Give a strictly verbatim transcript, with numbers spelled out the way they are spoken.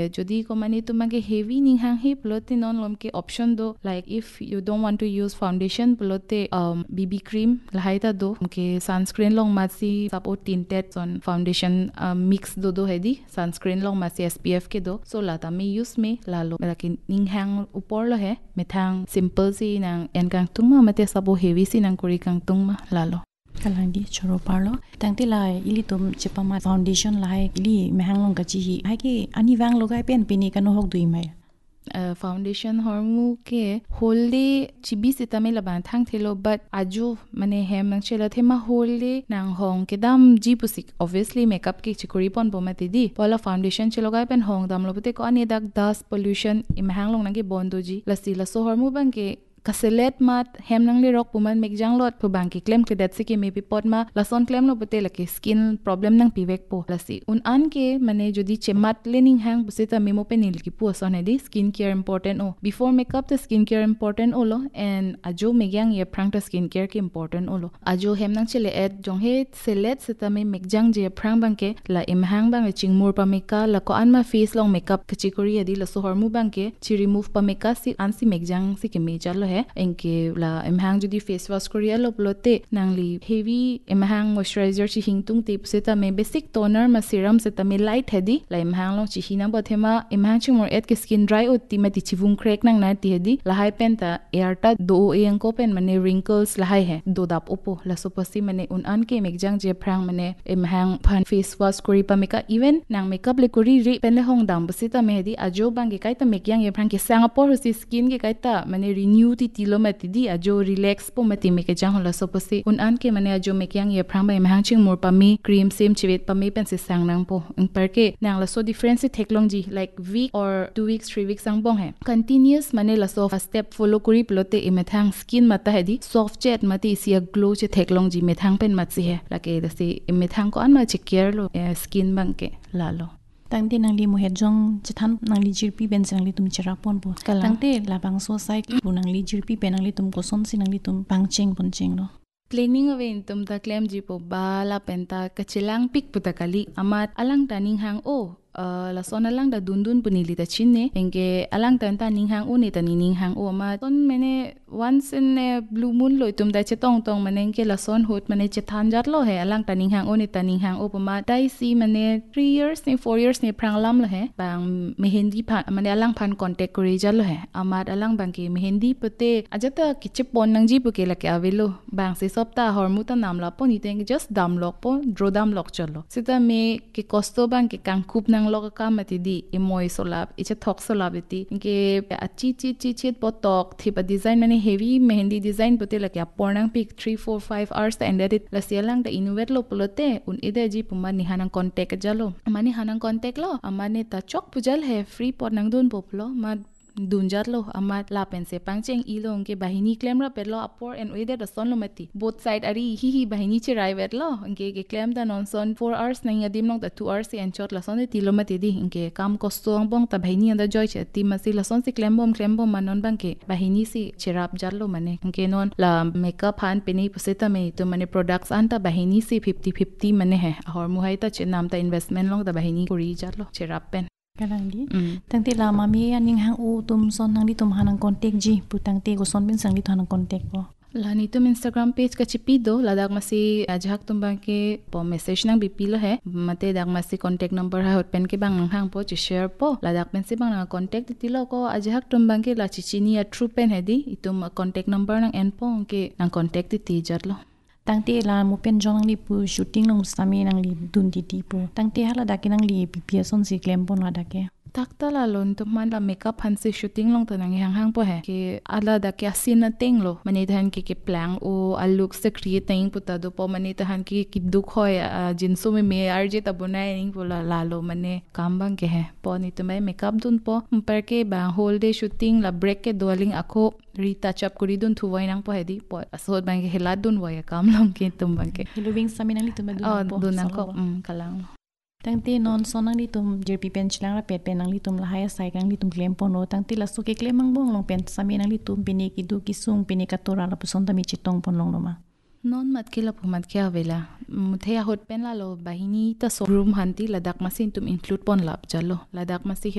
jodi ko mani tumage heavy ning hang he plote non lom ke option do like if you don't want to use foundation plote um B B cream lahai ta do ke sunscreen long masi support tinted on foundation um, mix do do hedi sunscreen long masi S P F ke do so la ta me use me la lo lakin ning hang upor lo he methang simple si nang en kang tungma mate sabo heavy si nang kuri kang tungma lalo kalangi choro parlo tangti lai ili tum chepama foundation lai ili mehang long ka chi hi hai ki ani wang logai pen pini kan hok dui mai uh, foundation hormu ke holde chibi sitame laban thang thelo but aju mane hem nang chela thema holde nang hong ke dam ji pusik obviously makeup ke chikuri pon bomati di pola foundation chelogai pen hong dam lobote ko ani dak dust pollution imhang long nang ke bondo ji lasi la so hormu bang ke kaselet mat hem nang le rok puman mek jang lot pu bang ki claim ke dat se ke me pi pot ma la son claim lo bote la ke skin problem nang pi vek po la si un an ke mane jodi chemat lening hang buseta memo pe nil ki pu son hedi skin care important o before makeup the skin care important o lo and ajo me yang ye prang ta skin care ke important o lo ajo hem nang chele et jong he selet seta me mek jang je prang bang ke la im hang bang chingmur pa meka la ko an ma face long makeup ke chikori adi la so hormu bang ke chi remove pa meka si an si mek jang si ke me chalo enke la emhang jodi face wash koria lo plote nangli heavy emhang moisturizer chi hingtung tip se ta me basic toner ma serum se ta me light hedi la emhang lo chi hina ba thema emhang chi mor et ke skin dry ut ti ma ti chivung crack nang na ti hedi la hai pen ta air ta do eng ko pen mane wrinkles la hai he do dap opo la so pasi mane un an ke mek jang je prang mane emhang phan face wash kori pa meka even nang makeup le kori ri pen le hong dam basi ta me hedi ajo bang ke kai ta mek yang ye prang ke singapore si skin ke kai ta mane renew ti tilo mati di ajo relax po mati me ke jang hola so pasi un an ke mane ajo me kyang ye prang ba me hang ching mor pa mi cream sim chivet pa mi pen se sang nang po un par ke nang la so difference thek long ji like week or two weeks three weeks sang bong hai continuous mane la so step follow kuri plote e me thang skin mata hedi soft jet mati si a glow che thek long ji me thang pen mat si he la ke da si e me thang ko an ma che care lo skin bang ke la lo tangte nangli mo hejong chithan nangli jirpi ben nangli tum chera pon bo tangte labang so sai bu nangli jirpi ben nangli tum ko son si nangli tum pangcheng poncheng no planning away tum ta claim ji po bala penta kachilang pik putakali amat alang taning hang o uh, la son alang da dundun punili ta chinne engke alang tan ta ning hang uni ta ning hang o ma ton mene once in a blue moon lo tum da chetong tong mane engke la son hot mane chethan jat lo he alang ta ning hang uni ta ning hang o ma dai si mane three years ni four years ni prang lam lo he bang mehendi phan mane alang phan contact kori jal lo he amat alang bang ke mehendi pote ajata kiche pon nang ji pu ke la ke avelo bang se sopta hormu ta nam la pon iteng just dam lok po dro dam lok chalo sita me ke kosto bang ke kang kup nang lok ka mati di emoy solap icha thok solap iti ke achi chi chi chi po tok thi pa design mane heavy mehendi design pote la kya pornang pic three four five hours ta ended it la sialang da innovate lo polote un ide ji puma ni hanang contact jalo mani hanang contact lo amane ta chok pujal he free pot nang don poplo ma dunjat lo amat la pen se pangcheng ilo ke bahini claim ra pedlo upor and with the son lo mati both side ari hi hi bahini che rai vet lo ke ke claim da non son four hours nang yadim nok da two hours en chot la son ti lo mati di ke kam kostong bong ta bahini anda joy che ti masi la son si claim bom claim bom manon bang ke bahini si cherap jarlo mane ke non la makeup han peni puseta me to mane products anta bahini si fifty fifty mane he hor mu hai ta che nam ta investment long da bahini kori jarlo cherap pen kalangdi mm. tangte la mami aning hang u tum son nangli tum hanang contact ji putangte go son bin sangli hanang contact po lani tum Instagram page ka chipi do ladak masi ajak tum bang ke po message nang bipi lo he mate dak masi contact number ha hot pen ke bang nang hang po chi share po ladak pen se bang na contact ti lo ko ajak tum bang ke la chichini a true pen hedi itum contact number nang en po ke nang contact ti jar lo tangte la mo pen jong li pu shooting long sami nang li dun ti ti pu tangte hala daki nang li ppia son si claim pon la dake takta la lon to man la makeup han se shooting long tanang hang hang po he ke ala da kya sin na teng lo mane than ke ke plan o a look se create teng puta do po mane than ke ki duk hoy jinsu me me arje ta bunai ning pola la lo mane kam bang ke he po ni to mai makeup dun po per ke ba whole day shooting la break ke doling akho re touch up kuri dun thuwai nang po hedi po asot bang ke hela dun waya kam long ke tum bang ke living sami nang li tum dun po dun nang ko um kalang tangte non sonang li tum jerpi pen chlang ra pet pen nang li tum la haya sai kang li tum claim pono tangte la su ke claim mang bong long pen sami nang li tum pini ki du ki sung pini ka tora la puson ta mi chitong pon long loma non mat ke la pumat ke avela muthe hot pen la lo bahini ta so room hanti ladak masin tum include pon lap jalo ladak masi